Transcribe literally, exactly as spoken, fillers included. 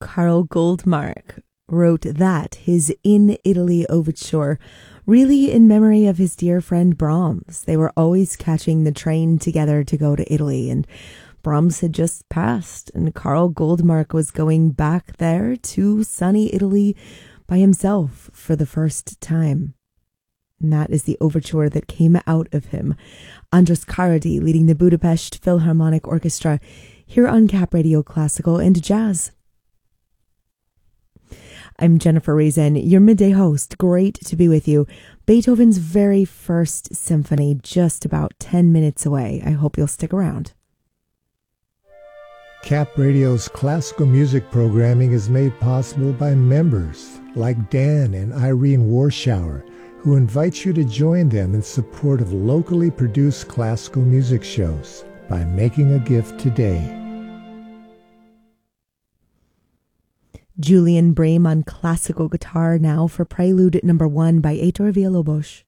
Karl Goldmark wrote that, his In Italy overture, really in memory of his dear friend Brahms. They were always catching the train together to go to Italy, and Brahms had just passed, and Karl Goldmark was going back there to sunny Italy by himself for the first time. And that is the overture that came out of him. Andras Karady leading the Budapest Philharmonic Orchestra here on Cap Radio Classical and Jazz. I'm Jennifer Reason, your midday host. Great to be with you. Beethoven's very first symphony, just about ten minutes away. I hope you'll stick around. Cap Radio's classical music programming is made possible by members like Dan and Irene Warschauer, who invite you to join them in support of locally produced classical music shows by making a gift today. Julian Bream on classical guitar now for Prelude number one by Heitor Villa-Lobos.